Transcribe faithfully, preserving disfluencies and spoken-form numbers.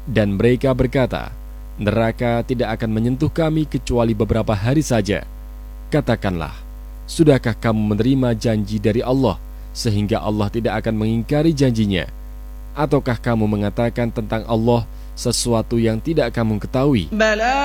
Dan mereka berkata, neraka tidak akan menyentuh kami kecuali beberapa hari saja. Katakanlah, sudahkah kamu menerima janji dari Allah sehingga Allah tidak akan mengingkari janjinya? Ataukah kamu mengatakan tentang Allah sesuatu yang tidak kamu ketahui?